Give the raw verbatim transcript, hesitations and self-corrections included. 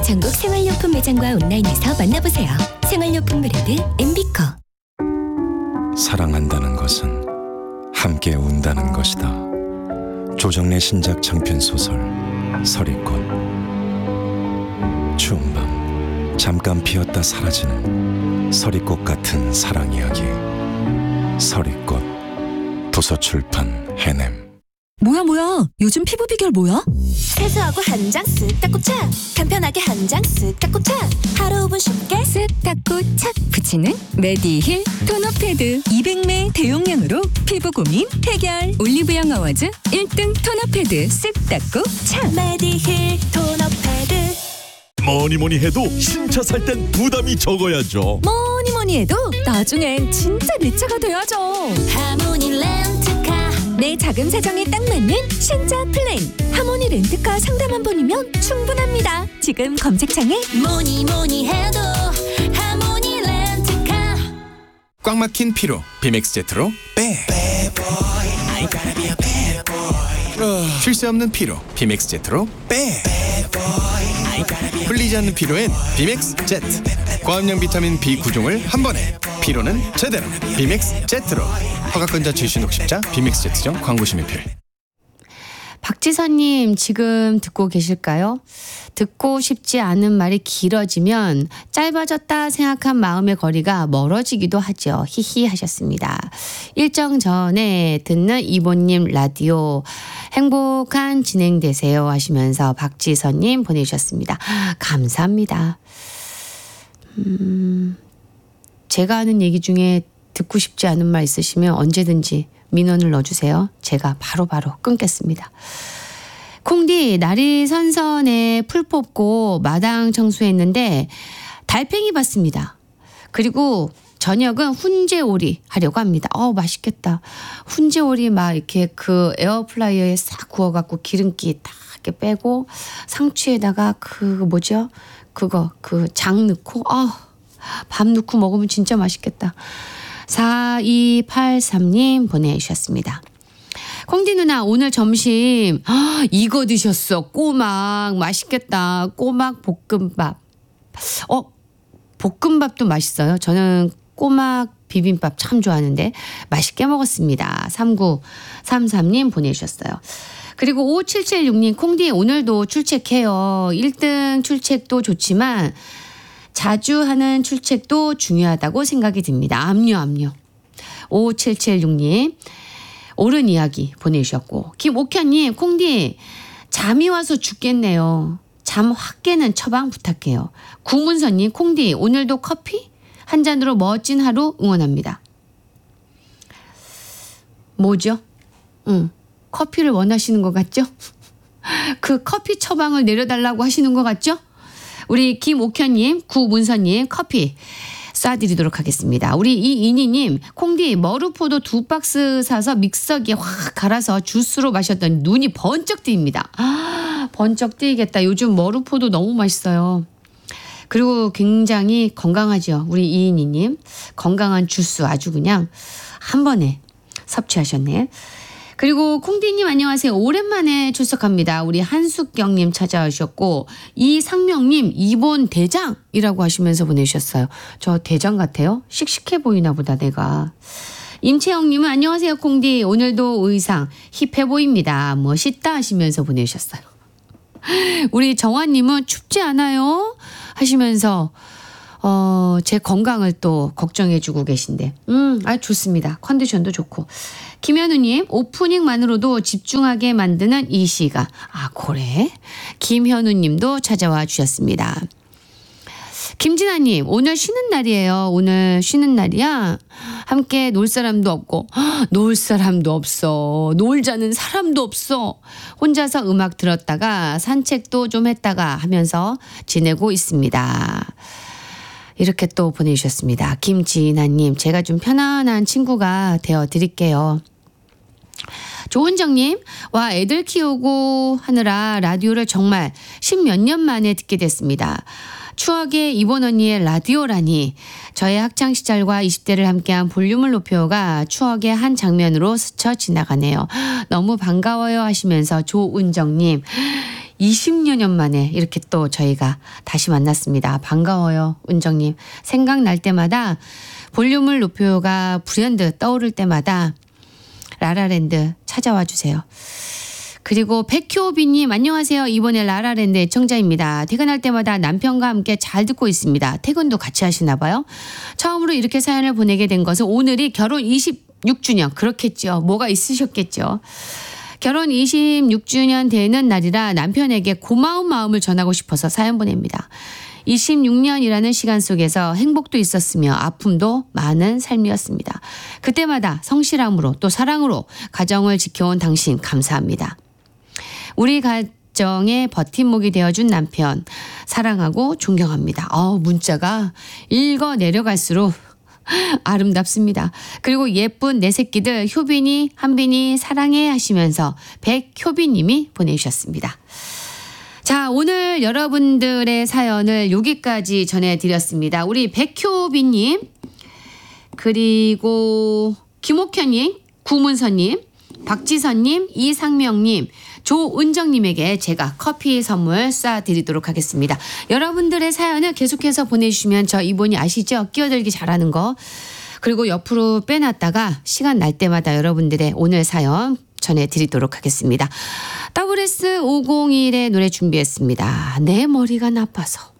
전국 생활용품 매장과 온라인에서 만나보세요. 생활용품 브랜드 엠비코. 사랑한다는 것은 함께 운다는 것이다. 조정래 신작 장편 소설 서리꽃. 추운 밤 잠깐 피었다 사라지는 서리꽃 같은 사랑 이야기. 서리꽃. 도서출판 해냄. 뭐야 뭐야 요즘 피부 비결 뭐야? 세수하고 한 장 쓱 닦고 착, 간편하게 한 장 쓱 닦고 착, 하루 오 분 쉽게 쓱 닦고 착 붙이는 메디힐 토너 패드. 이백 매 대용량으로 피부 고민 해결. 올리브영 어워즈 일 등 토너 패드 쓱 닦고 착. 메디힐 토너 패드. 뭐니 뭐니 해도 신차 살 땐 부담이 적어야죠. 뭐니 뭐니 해도 나중엔 진짜 내 차가 돼야죠. 하모니 렌트카. 내 작은 사정에 딱 맞는 신차 플랜. 하모니 렌트카 상담 한 번이면 충분합니다. 지금 검색창에 뭐니 뭐니 해도 하모니 렌트카. 꽉 막힌 피로 비맥스 제트로 빼. 쉴 새 없는 피로 비맥스 제트로 빼. 풀리지 않는 피로엔 비맥스 제트. 고함량 비타민 비 구 종을 한 번에. 피로는 제대로 비맥스 제트로. 허가권자 출신 독십자 비맥스 제트점 광고 심의필. 박지선님 지금 듣고 계실까요? 듣고 싶지 않은 말이 길어지면 짧아졌다 생각한 마음의 거리가 멀어지기도 하죠. 히히 하셨습니다. 일정 전에 듣는 이보님 라디오 행복한 진행 되세요 하시면서 박지선님 보내주셨습니다. 감사합니다. 음, 제가 하는 얘기 중에 듣고 싶지 않은 말 있으시면 언제든지 민원을 넣어주세요. 제가 바로바로 바로 끊겠습니다. 콩디 날이 선선해 풀 뽑고 마당 청소했는데 달팽이 봤습니다. 그리고 저녁은 훈제오리 하려고 합니다. 어 맛있겠다. 훈제오리 막 이렇게 그 에어프라이어에 싹 구워갖고 기름기 딱 이렇게 빼고 상추에다가 그 뭐죠? 그거 그 장 넣고 어, 밥 넣고 먹으면 진짜 맛있겠다. 사이팔삼님 보내주셨습니다. 콩디 누나 오늘 점심 아, 이거 드셨어. 꼬막 맛있겠다. 꼬막 볶음밥. 어 볶음밥도 맛있어요. 저는 꼬막 비빔밥 참 좋아하는데 맛있게 먹었습니다. 삼구삼삼님 보내주셨어요. 그리고 오칠칠육님 콩디 오늘도 출첵해요. 일 등 출첵도 좋지만 자주 하는 출첵도 중요하다고 생각이 듭니다. 압류 압류. 오칠칠육님 옳은 이야기 보내주셨고 김옥현님 콩디 잠이 와서 죽겠네요. 잠 확 깨는 처방 부탁해요. 구문선님 콩디 오늘도 커피 한 잔으로 멋진 하루 응원합니다. 뭐죠? 응, 커피를 원하시는 것 같죠? 그 커피 처방을 내려달라고 하시는 것 같죠? 우리 김옥현님, 구문선님 커피 쏴드리도록 하겠습니다. 우리 이인희님 콩디 머루포도 두 박스 사서 믹서기에 확 갈아서 주스로 마셨더니 눈이 번쩍 뜨입니다. 아, 번쩍 뜨이겠다. 요즘 머루포도 너무 맛있어요. 그리고 굉장히 건강하죠. 우리 이인희님 건강한 주스 아주 그냥 한 번에 섭취하셨네. 그리고 콩디님 안녕하세요. 오랜만에 출석합니다. 우리 한숙경님 찾아오셨고 이상명님 이본 대장이라고 하시면서 보내주셨어요. 저 대장 같아요? 씩씩해 보이나 보다 내가. 임채영님은 안녕하세요 콩디. 오늘도 의상 힙해 보입니다. 멋있다 하시면서 보내주셨어요. 우리 정환님은 춥지 않아요? 하시면서 어, 제 건강을 또 걱정해주고 계신데 음, 아 좋습니다. 컨디션도 좋고. 김현우님 오프닝만으로도 집중하게 만드는 이 시가 아 그래? 김현우님도 찾아와 주셨습니다. 김진아님 오늘 쉬는 날이에요. 오늘 쉬는 날이야. 함께 놀 사람도 없고 놀 사람도 없어. 놀자는 사람도 없어. 혼자서 음악 들었다가 산책도 좀 했다가 하면서 지내고 있습니다. 이렇게 또 보내주셨습니다. 김지나님 제가 좀 편안한 친구가 되어드릴게요. 조은정님 와 애들 키우고 하느라 라디오를 정말 십몇 년 만에 듣게 됐습니다. 추억의 이본 언니의 라디오라니. 저의 학창시절과 이십 대를 함께한 볼륨을 높여가 추억의 한 장면으로 스쳐 지나가네요. 너무 반가워요 하시면서 조은정님 이십여 년 만에 이렇게 또 저희가 다시 만났습니다. 반가워요, 은정님. 생각날 때마다 볼륨을 높여요가 불현듯 떠오를 때마다 라라랜드 찾아와 주세요. 그리고 백효비님 안녕하세요. 이번에 라라랜드 애청자입니다. 퇴근할 때마다 남편과 함께 잘 듣고 있습니다. 퇴근도 같이 하시나 봐요. 처음으로 이렇게 사연을 보내게 된 것은 오늘이 결혼 이십육 주년 그렇겠죠. 뭐가 있으셨겠죠. 결혼 이십육 주년 되는 날이라 남편에게 고마운 마음을 전하고 싶어서 사연 보냅니다. 이십육 년이라는 시간 속에서 행복도 있었으며 아픔도 많은 삶이었습니다. 그때마다 성실함으로 또 사랑으로 가정을 지켜온 당신 감사합니다. 우리 가정의 버팀목이 되어준 남편 사랑하고 존경합니다. 어, 문자가 읽어 내려갈수록 아름답습니다. 그리고 예쁜 내 새끼들 효빈이 한빈이 사랑해 하시면서 백효빈님이 보내주셨습니다. 자, 오늘 여러분들의 사연을 여기까지 전해드렸습니다. 우리 백효빈님 그리고 김옥현님 구문선님 박지선님 이상명님 조은정님에게 제가 커피 선물 쏴드리도록 하겠습니다. 여러분들의 사연을 계속해서 보내주시면 저 이분이 아시죠? 끼어들기 잘하는 거. 그리고 옆으로 빼놨다가 시간 날 때마다 여러분들의 오늘 사연 전해드리도록 하겠습니다. 더블에스 오공일의 노래 준비했습니다. 내 머리가 나빠서.